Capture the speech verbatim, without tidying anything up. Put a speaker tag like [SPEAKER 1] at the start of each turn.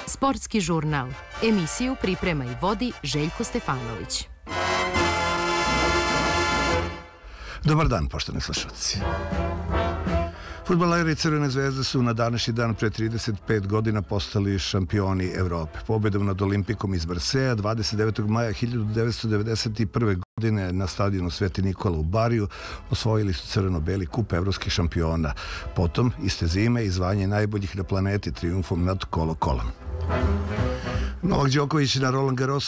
[SPEAKER 1] Sportski žurnal. Emisiju priprema i vodi Željko Stefanović.
[SPEAKER 2] Dobar dan, poštovani slušalci. Fudbaleri Crvene zvezde su na današnji dan pre trideset pet godina postali šampioni Evrope. Pobedom nad Olimpikom iz Marseja dvadeset devetog maja hiljadu devetsto devedeset prve. godine na stadionu Sveti Nikola u Bariju osvojili su crveno-beli kup evropskih šampiona. Potom, iste zime, i zvanje najboljih na planeti trijumfom nad Kolo-Kolom. Novak Đoković na Roland Garrosu